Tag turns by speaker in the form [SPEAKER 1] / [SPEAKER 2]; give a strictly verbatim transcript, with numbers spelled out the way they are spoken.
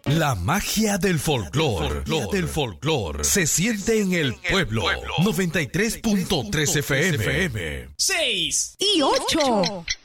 [SPEAKER 1] La magia del folclor, del folclor, se siente en el pueblo. noventa y tres punto tres F M.
[SPEAKER 2] seis
[SPEAKER 3] y ocho.